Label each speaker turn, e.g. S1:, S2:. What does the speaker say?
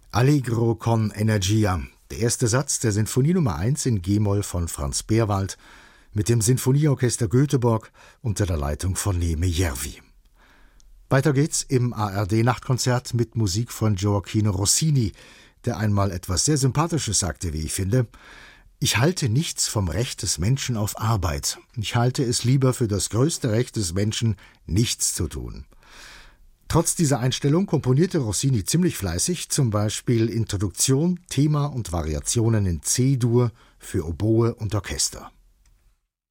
S1: Allegro con energia, der erste Satz der Sinfonie Nummer 1 in G-Moll von Franz Beerwald mit dem Sinfonieorchester Göteborg unter der Leitung von Neeme Järvi. Weiter geht's im ARD-Nachtkonzert mit Musik von Gioachino Rossini, der einmal etwas sehr Sympathisches sagte, wie ich finde: Ich halte nichts vom Recht des Menschen auf Arbeit. Ich halte es lieber für das größte Recht des Menschen, nichts zu tun. Trotz dieser Einstellung komponierte Rossini ziemlich fleißig, zum Beispiel Introduktion, Thema und Variationen in C-Dur für Oboe und Orchester.